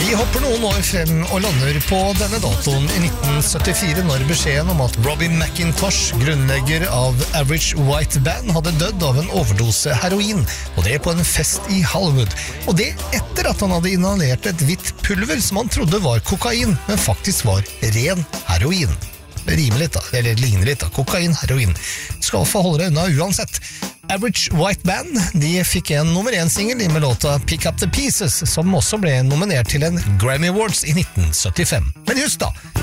Vi hopper noen år frem og lander på denne datoen i 1974 når beskjeden om at Robbie McIntosh, grunnlegger av Average White Band, hadde dødd av en overdose heroin, og det på en fest i Hollywood. Og det etter at han hadde inhalert et hvitt pulver som han trodde var kokain, men faktisk var ren heroin. Det rimer litt da, eller ligner litt da, kokain, heroin. Skal få holde deg unna uansett. Average White Band, de fikk en nummer 1-singel med låta Pick Up The Pieces, som også ble nominert til en Grammy Awards i 1975. Men husk da,